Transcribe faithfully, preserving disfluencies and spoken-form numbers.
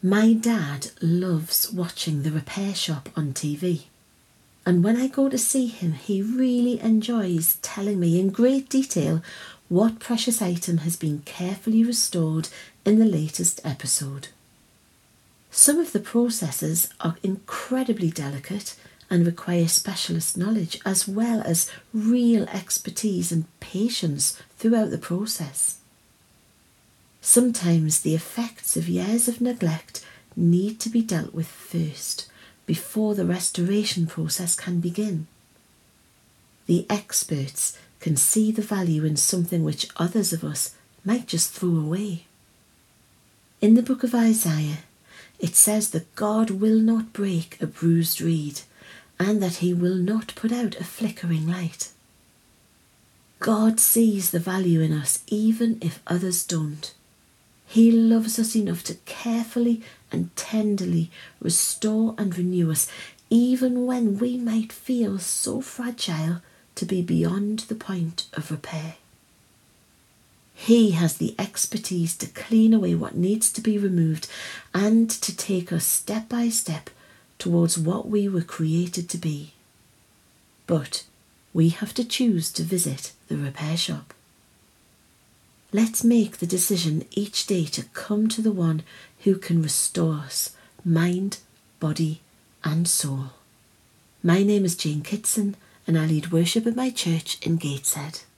My dad loves watching The Repair Shop on T V. And when I go to see him, he really enjoys telling me in great detail what precious item has been carefully restored in the latest episode. Some of the processes are incredibly delicate and require specialist knowledge as well as real expertise and patience throughout the process. Sometimes the effects of years of neglect need to be dealt with first before the restoration process can begin. The experts can see the value in something which others of us might just throw away. In the book of Isaiah, it says that God will not break a bruised reed and that he will not put out a flickering light. God sees the value in us even if others don't. He loves us enough to carefully and tenderly restore and renew us, even when we might feel so fragile to be beyond the point of repair. He has the expertise to clean away what needs to be removed and to take us step by step towards what we were created to be. But we have to choose to visit the repair shop. Let's make the decision each day to come to the one who can restore us, mind, body and soul. My name is Jane Kitson and I lead worship at my church in Gateshead.